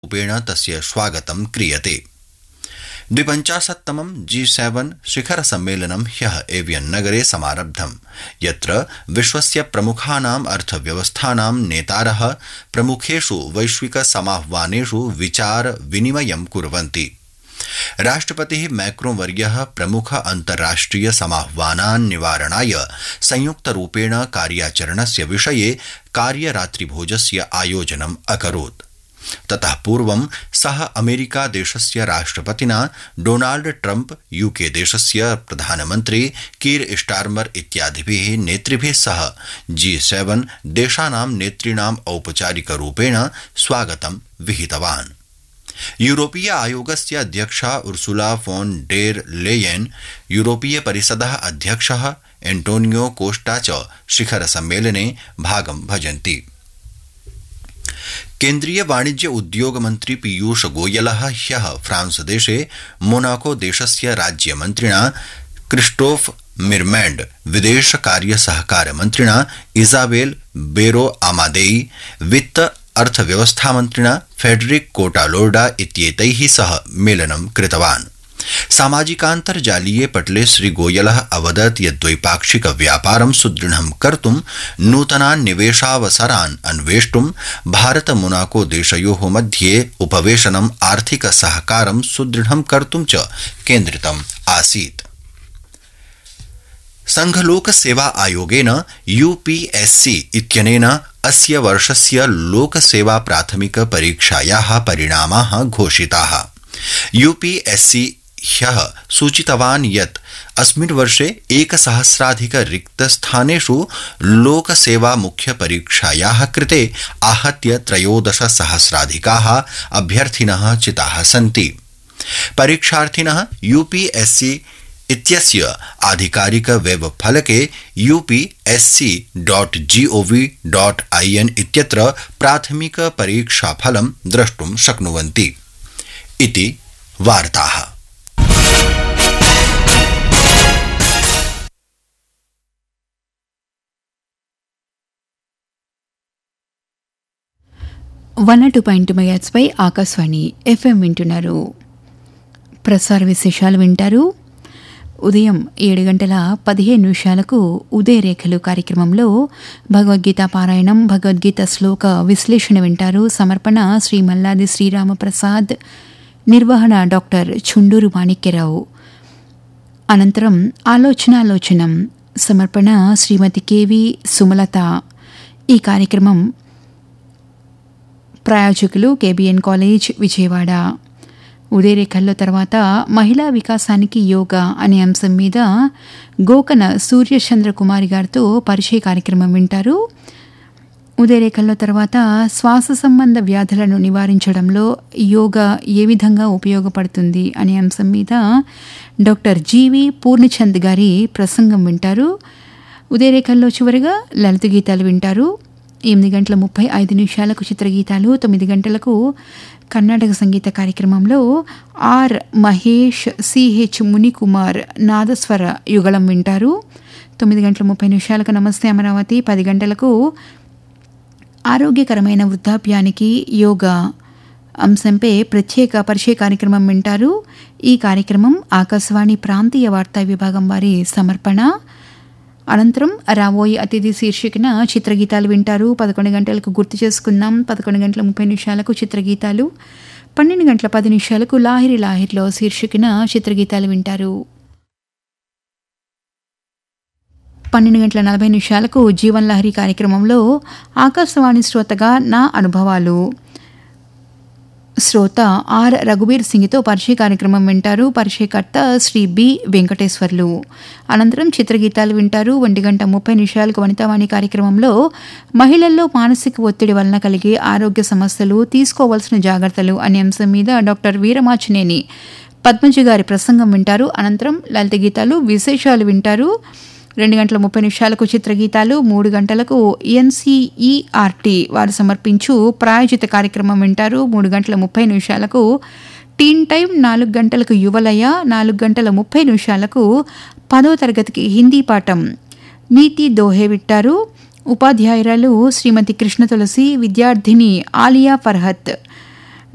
रूपेण तस्य स्वागतं क्रियते। 52तमं G7 शिखर सम्मेलनं ह्यः एवियन नगरे समारब्धम्, यत्र विश्वस्य प्रमुखानाम् अर्थव्यवस्थानां नेतारः प्रमुखेषु वैश्विक समाह्वानेषु विचार विनिमयं कुर्वन्ति। राष्ट्रपतिः मैक्रों वर्यः प्रमुख अन्ताराष्ट्रिय समाह्वानान् निवारणाय संयुक्तरूपेण कार्याचरणस्य विषये कार्यरात्रिभोजस्य आयोजनम् अकरोत्। ततः पूर्वं सः अमेरिका देशस्य राष्ट्रपतिना डोनाल्ड ट्रम्प, यूके देशस्य प्रधानमन्त्री कीर स्टार्मर इत्यादिभिः नेतृभिः सह G7 देशानां नेतॄणाम् औपचारिकरूपेण स्वागतं विहितवान्। यूरोपीय आयोगस्य अध्यक्षा उर्सुला फोन डेर लेयेन, यूरोपीय परिषदः अध्यक्षः एंटोनियो कोस्टा च शिखर सम्मेलने भागं भजन्ति। केन्द्रीय वाणिज्य उद्योग मन्त्री पीयूष गोयलः ह्यः फ्रांस देशे मोनाको देशस्य राज्यमन्त्रिणा क्रिस्टोफ मिरमैंड, विदेश कार्य सहकार मन्त्रिणा इजाबेल बेरो आमादेई, वित्त अर्थव्यवस्था मन्त्रिणा फेडरिक कोटालोर्डा इत्येतैः सह मेलनं कृतवान्। सामाजिकान्तर्जालीये पटले श्री गोयलः अवदत् यत् द्वैपाक्षिक व्यापारं सुदृढं कर्तुं नूतनान् निवेशावसरान् अन्वेष्टुं भारत मोनाको देशयोः मध्ये उपवेशनम् आर्थिक सहकारं सुदृढं कर्तुं च केन्द्रितम् आसीत्। संघलोक सेवा आयोगेन UPSC इत्यनेन अस्य वर्षस्य लोकसेवा प्राथमिक परीक्षायाः परिणामाः घोषिताः। UPSC ह्यः सूचितवान् यत् अस्मिन् वर्षे 1000 रिक्तस्थानेषु लोकसेवा मुख्य परीक्षायाः कृते आहत्य 13,000 अभ्यर्थिनः चिताः सन्ति। परीक्षार्थिनः UPSC इत्यस्य आधिकारिक वेब फलके upsc.gov.in इत्यत्र प्राथमिक परीक्षाफलं द्रष्टुं शक्नुवन्ति इति वार्ताः। పై ఆకాశవాణి FM వింటున్నారు. ప్రసార విశేషాలు వింటారు. ఉదయం 7:15 ఉదయరేఖలు కార్యక్రమంలో భగవద్గీత పారాయణం, భగవద్గీత శ్లోక విశ్లేషణ వింటారు. సమర్పణ శ్రీ మల్లాది శ్రీరామప్రసాద్, నిర్వహణ డాక్టర్ చుండూరు మాణిక్యరావు. అనంతరం ఆలోచనాలోచనం, సమర్పణ శ్రీమతి KV సుమలత. ఈ కార్యక్రమం ప్రాయోజకులు KBN కాలేజ్ విజయవాడ. ఉదయరేఖల్లో తర్వాత మహిళా వికాసానికి యోగా అనే అంశం మీద గోకన సూర్యచంద్ర కుమారి గారితో పరిచయ కార్యక్రమం వింటారు. ఉదయరేఖల్లో తర్వాత శ్వాస సంబంధ వ్యాధులను నివారించడంలో యోగా ఏ విధంగా ఉపయోగపడుతుంది అనే అంశం మీద డాక్టర్ GV పూర్ణచంద్ గారి ప్రసంగం వింటారు. ఉదయరేఖల్లో చివరిగా లలిత గీతాలు వింటారు. 8:35 చిత్రగీతాలు, 9 గంటలకు కర్ణాటక సంగీత కార్యక్రమంలో R మహేష్, CH మునికుమార్ నాదస్వర యుగళం వింటారు. 9:30 నమస్తే అమరావతి, 10 గంటలకు ఆరోగ్యకరమైన వృద్ధాప్యానికి యోగా అంశంపై ప్రత్యేక పరిచయ కార్యక్రమం వింటారు. ఈ కార్యక్రమం ఆకాశవాణి ప్రాంతీయ వార్తా విభాగం వారి సమర్పణ. అనంతరం రాబోయే అతిథి శీర్షికన చిత్రగీతాలు వింటారు. 11 గంటలకు గుర్తు చేసుకుందాం, 11:30 చిత్రగీతాలు, 12:10 లాహిరి లాహిర్లో శీర్షికన చిత్రగీతాలు వింటారు. 12:40 జీవన్ లహరి కార్యక్రమంలో ఆకాశవాణి శ్రోతగా నా అనుభవాలు, శ్రోత R రఘుబీర్ సింగ్తో పరిచయ కార్యక్రమం వింటారు. పరిచయకర్త శ్రీ B వెంకటేశ్వర్లు. అనంతరం చిత్రగీతాలు వింటారు. 1:30 వనితావాణి కార్యక్రమంలో మహిళల్లో మానసిక ఒత్తిడి వలన కలిగే ఆరోగ్య సమస్యలు, తీసుకోవాల్సిన జాగ్రత్తలు అనే అంశం మీద డాక్టర్ వీరమాచినేని పద్మజ గారి ప్రసంగం వింటారు. అనంతరం లలిత గీతాలు, విశేషాలు వింటారు. 2:30 చిత్రగీతాలు, 3 గంటలకు NCERT వారు సమర్పించు ప్రాయోజిత కార్యక్రమం వింటారు. 3:30 టీన్ టైం, 4 గంటలకు యువలయ, 4:30 10వ తరగతికి హిందీ పాఠం నీతి దోహే వింటారు. ఉపాధ్యాయురాలు శ్రీమతి కృష్ణ తులసి, విద్యార్థిని ఆలియా ఫర్హత్